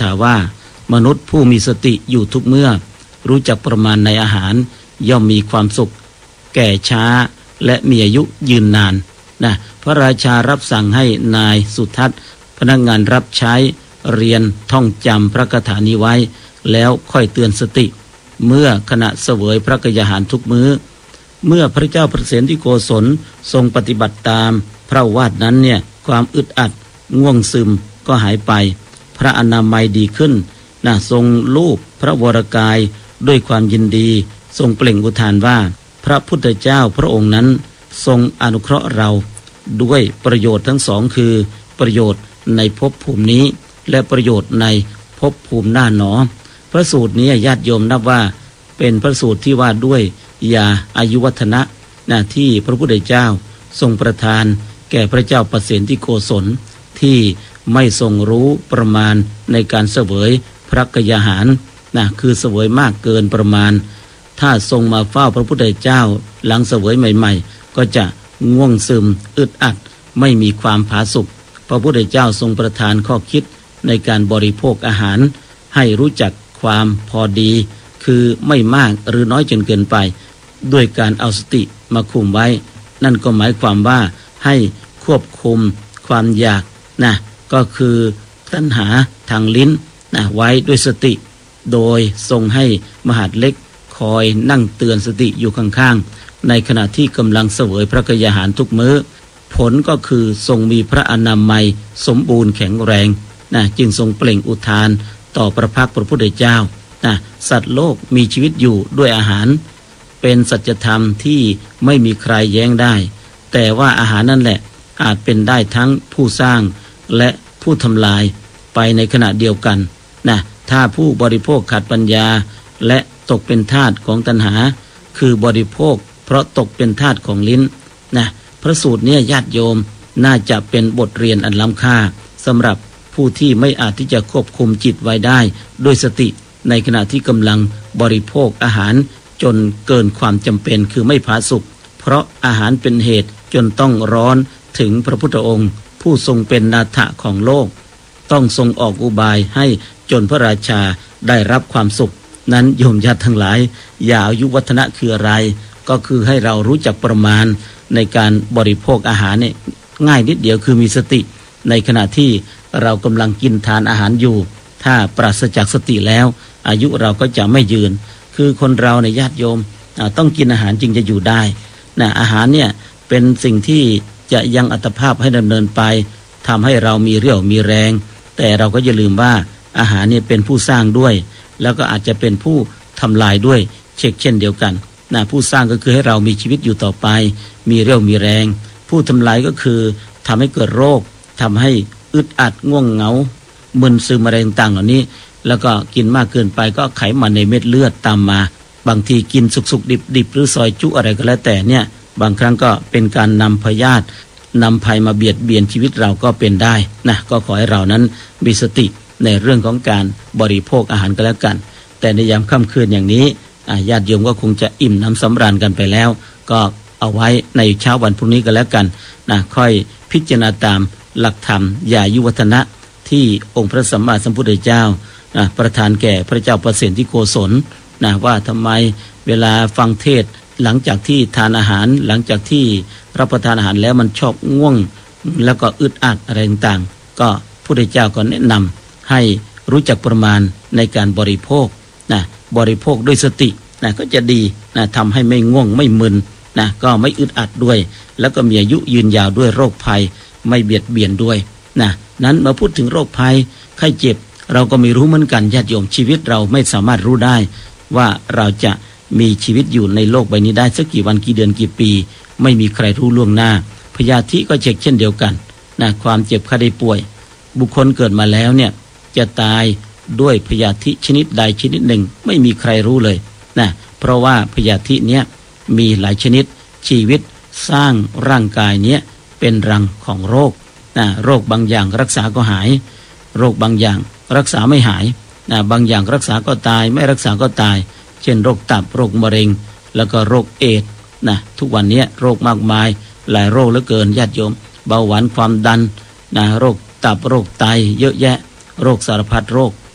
าว่ามนุษย์ผู้มีสติอยู่ทุกเมื่อรู้จักประมาณในอาหารย่อมมีความสุขแก่ช้าและมีอายุยืนนานนะพระราชารับสั่งให้นายสุทัศน์พนักงานรับใช้เรียนท่องจำพระคาถานี้ไว้แล้วค่อยเตือนสติเมื่อขณะเสวยพระกยาหารทุกมื้อเมื่อพระเจ้าประเสนที่โกศลทรงปฏิบัติตามพระวาทนั้นเนี่ยความอึดอัดง่วงซึมก็หายไปพระอนามัยดีขึ้นทรงลูบพระวรกายด้วยความยินดีทรงเปล่งอุทานว่าพระพุทธเจ้าพระองค์นั้นทรงอนุเคราะห์เราด้วยประโยชน์ทั้งสองคือประโยชน์ในภพภูมินี้และประโยชน์ในภพภูมิหน้าหนอพระสูตรนี้ญาติโยมนับว่าเป็นพระสูตรที่ว่าด้วยยาอายุวัฒนะที่พระพุทธเจ้าทรงประทานแก่พระเจ้าประเสนที่โกศลที่ไม่ทรงรู้ประมาณในการเสวยพระกยาหารคือเสวยมากเกินประมาณถ้าทรงมาเฝ้าพระพุทธเจ้าหลังเสวยใหม่ๆก็จะง่วงซึมอึดอัดไม่มีความผาสุกพระพุทธเจ้าทรงประทานข้อคิดในการบริโภคอาหารให้รู้จักความพอดีคือไม่มากหรือน้อยจนเกินไปด้วยการเอาสติมาคุมไว้นั่นก็หมายความว่าให้ควบคุมความอยากก็คือตัณหาทางลิ้นไว้ด้วยสติโดยทรงให้มหาดเล็กคอยนั่งเตือนสติอยู่ข้างๆในขณะที่กำลังเสวยพระกยาหารทุกมื้อผลก็คือทรงมีพระอนามัยสมบูรณ์แข็งแรงจึงทรงเปล่งอุทานต่อพระพักตร์พระพุทธเจ้าสัตว์โลกมีชีวิตอยู่ด้วยอาหารเป็นสัจธรรมที่ไม่มีใครแย้งได้แต่ว่าอาหารนั่นแหละอาจเป็นได้ทั้งผู้สร้างและผู้ทำลายไปในขณะเดียวกันถ้าผู้บริโภคขาดปัญญาและตกเป็นทาสของตัณหาคือบริโภคเพราะตกเป็นทาสของลิ้นพระสูตรนี้ญาติโยมน่าจะเป็นบทเรียนอันล้ำค่าสำหรับผู้ที่ไม่อาจที่จะควบคุมจิตไว้ได้ด้วยสติในขณะที่กำลังบริโภคอาหารจนเกินความจำเป็นคือไม่ผาสุกเพราะอาหารเป็นเหตุจนต้องร้อนถึงพระพุทธองค์ผู้ทรงเป็นนาถะของโลกต้องทรงออกอุบายให้จนพระราชาได้รับความสุขนั้นโยมญาติทั้งหลายยาอายุวัฒนะคืออะไรก็คือให้เรารู้จักประมาณในการบริโภคอาหารเนี่ยง่ายนิดเดียวคือมีสติในขณะที่เรากำลังกินทานอาหารอยู่ถ้าปราศจากสติแล้วอายุเราก็จะไม่ยืนคือคนเราในญาติโยมต้องกินอาหารจึงจะอยู่ได้อาหารเนี่ยเป็นสิ่งที่จะยังอัตภาพให้ดำเนินไปทำให้เรามีเรี่ยวมีแรงแต่เราก็อย่าลืมว่าอาหารเนี่ยเป็นผู้สร้างด้วยแล้วก็อาจจะเป็นผู้ทำลายด้วยเช่นเดียวกันผู้สร้างก็คือให้เรามีชีวิตอยู่ต่อไปมีเรี่ยวมีแรงผู้ทำลายก็คือทำให้เกิดโรคทำให้อึดอัดง่วงเหงามึนซึมอะไรต่างๆเหล่านี้แล้วก็กินมากเกินไปก็ไขมันในเม็ดเลือดตามมาบางทีกินสุกๆดิบๆหรือซอยจุอะไรก็แล้วแต่เนี่ยบางครั้งก็เป็นการนำพยาธินำภัยมาเบียดเบียนชีวิตเราก็เป็นได้ก็ขอให้เรานั้นมีสติในเรื่องของการบริโภคอาหารก็แล้วกันแต่ในยามค่ำคืนอย่างนี้ญาติโยมก็คงจะอิ่มน้ำสำราญกันไปแล้วก็เอาไว้ในเช้าวันพรุ่งนี้ก็แล้วกันค่อยพิจารณาตามหลักธรรมยาอายุวัฒนะที่องค์พระสัมมาสัมพุทธเจ้าประทานแก่พระเจ้าประเสนที่โกศลว่าทำไมเวลาฟังเทศหลังจากที่ทานอาหารหลังจากที่รับประทานอาหารแล้วมันชอบง่วงแล้วก็อึดอัดอะไรต่างๆก็พระพุทธเจ้าก็แนะนำให้รู้จักประมาณในการบริโภคบริโภคด้วยสติก็จะดีทำให้ไม่ง่วงไม่มึนก็ไม่อึดอัดด้วยแล้วก็มีอายุยืนยาวด้วยโรคภัยไม่เบียดเบียนด้วยนั้นมาพูดถึงโรคภัยไข้เจ็บเราก็ไม่รู้เหมือนกันญาติโยมชีวิตเราไม่สามารถรู้ได้ว่าเราจะมีชีวิตอยู่ในโลกใบนี้ได้สักกี่วันกี่เดือนกี่ปีไม่มีใครรู้ล่วงหน้าพยาธิก็เช่นเดียวกันความเจ็บไข้ได้ป่วยบุคคลเกิดมาแล้วเนี่ยจะตายด้วยพยาธิชนิดใดชนิดหนึ่งไม่มีใครรู้เลยเพราะว่าพยาธิเนี้ยมีหลายชนิดชีวิตสร้างร่างกายเนี้ยเป็นรังของโรคโรคบางอย่างรักษาก็หายโรคบางอย่างรักษาไม่หายบางอย่างรักษาก็ตายไม่รักษาก็ตายเช่นโรคตับโรคมะเร็งแล้วก็โรคเอดส์ทุกวันนี้โรคมากมายหลายโรคเหลือเกินญาติโยมเบาหวานความดันโรคตับโรคไตเยอะแยะโรคสารพัดโรค